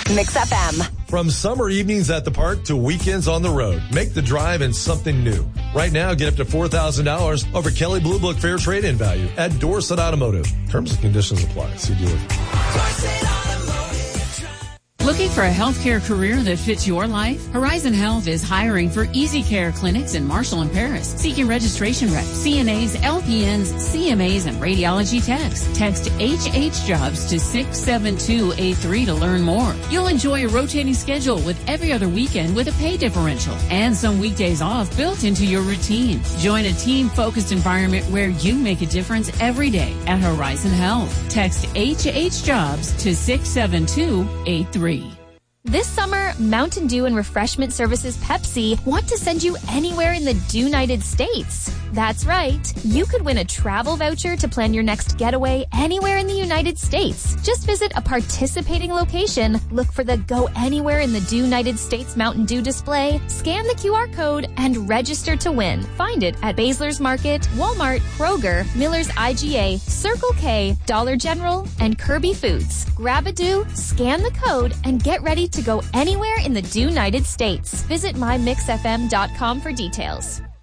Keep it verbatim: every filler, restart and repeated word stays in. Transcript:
Mix F M. From summer evenings at the park to weekends on the road, make the drive in something new. Right now, get up to four thousand dollars over Kelley Blue Book Fair Trade-In value at Dorset Automotive. Terms and conditions apply. See dealer. Looking for a healthcare career that fits your life? Horizon Health is hiring for Easy Care clinics in Marshall and Paris, seeking registration reps, C N As, L P Ns, C M As, and radiology techs. Text H H Jobs to six seven two eight three to learn more. You'll enjoy a rotating schedule with every other weekend with a pay differential and some weekdays off built into your routine. Join a team-focused environment where you make a difference every day at Horizon Health. Text H H Jobs to six seven two eight three. This summer, Mountain Dew and Refreshment Services Pepsi want to send you anywhere in the Dew-United States. That's right. You could win a travel voucher to plan your next getaway anywhere in the United States. Just visit a participating location, look for the Go Anywhere in the Dew-United States Mountain Dew display, scan the Q R code, and register to win. Find it at Basler's Market, Walmart, Kroger, Miller's I G A, Circle K, Dollar General, and Kirby Foods. Grab a Dew, scan the code, and get ready to go anywhere in the Dew-United States. Visit my mix f m dot com for details.